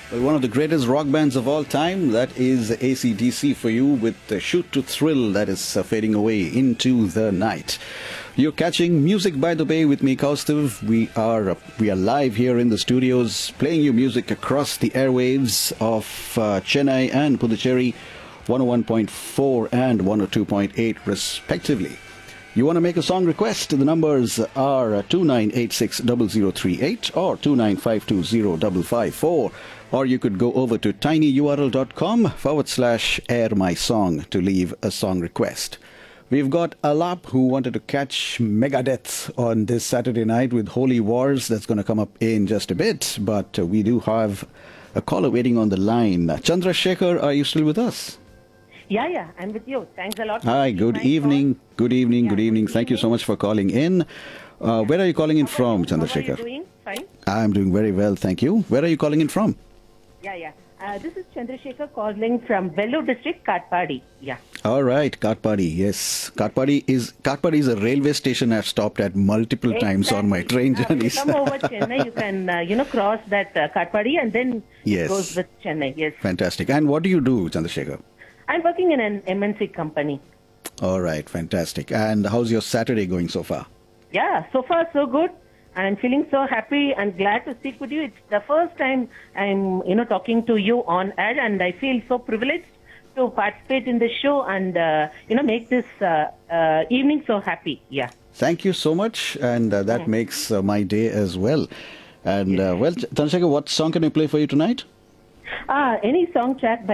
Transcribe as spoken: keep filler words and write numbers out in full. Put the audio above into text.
Well, one of the greatest rock bands of all time, that is A C D C for you with the Shoot to Thrill that is uh, fading away into the night. You're catching Music by the Bay with me, Kaustav. We are uh, we are live here in the studios playing you music across the airwaves of uh, Chennai and Puducherry, one oh one point four and one oh two point eight respectively. You want to make a song request? The numbers are two nine eight six zero zero three eight or two nine five two zero five five four. Or you could go over to tinyurl.com forward slash air my song to leave a song request. We've got Alap who wanted to catch Megadeth on this Saturday night with Holy Wars. That's going to come up in just a bit. But uh, we do have a caller waiting on the line. Chandra Shekhar, are you still with us? Yeah, yeah, I'm with you. Thanks a lot. Hi, good evening. Call. Good evening, yeah, good evening. Good Thank evening. you so much for calling in. Uh, where are you calling in from, Chandra Shekhar? How are you doing? Fine. I'm doing very well, thank you. Where are you calling in from? Yeah, yeah. Uh, this is Chandrasekhar calling from Vellore district, Katpadi. Yeah. All right, Katpadi. Yes, Katpadi is Katpadi is a railway station I've stopped at multiple exactly. times on my train journeys. Uh, you come over Chennai, you can uh, you know cross that uh, Katpadi and then yes. it goes with Chennai. Yes. Fantastic. And what do you do, Chandrasekhar? I'm working in an M N C company. All right, fantastic. And how's your Saturday going so far? Yeah, so far so good. I'm feeling so happy and glad to speak with you. It's the first time I'm, you know, talking to you on air, and I feel so privileged to participate in the show and, uh, you know, make this uh, uh, evening so happy. Yeah. Thank you so much, and uh, that mm. makes uh, my day as well. And, uh, well, Chandrasekhar, what song can I play for you tonight? Uh, any song track by